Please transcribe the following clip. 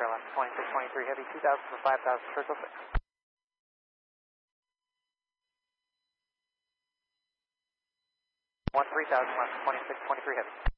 Carolina, 2623 Heavy, 2000 for 5000, circle 6. 3000 left, 2623 Heavy.